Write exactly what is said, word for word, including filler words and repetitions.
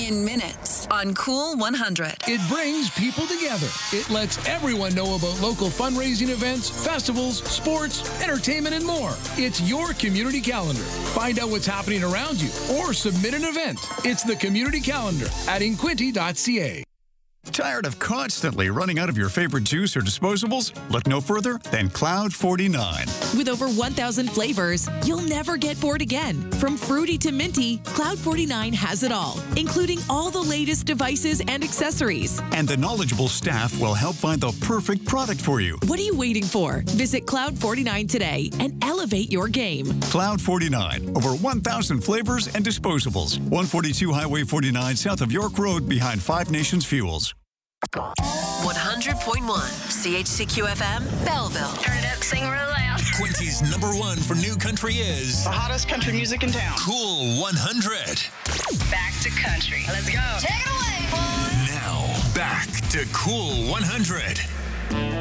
in minutes on Cool one hundred. It brings people together. It lets everyone know about local fundraising events, festivals, sports, entertainment, and more. It's your community calendar. Find out what's happening around you or submit an event. It's the Community Calendar at inquinty dot c a. Tired of constantly running out of your favorite juice or disposables? Look no further than Cloud forty-nine. With over one thousand flavors, you'll never get bored again. From fruity to minty, Cloud forty-nine has it all, including all the latest devices and accessories. And the knowledgeable staff will help find the perfect product for you. What are you waiting for? Visit Cloud forty-nine today and elevate your game. Cloud forty-nine. Over one thousand flavors and disposables. one forty-two Highway forty-nine south of York Road behind Five Nations Fuels. one hundred point one C H C Q F M, Belleville. Turn it up, sing real loud. Quincy's number one for new country is the hottest country music in town. Cool one hundred. Back to country. Let's go. Take it away, boy. Now, back to Cool one hundred.